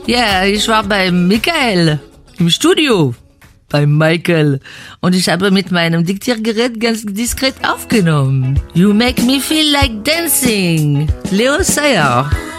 Ja, ich war bei Michael im Studio. Bei Michael. Und ich habe mit meinem Diktiergerät ganz diskret aufgenommen. You make me feel like dancing. Leo Sayer.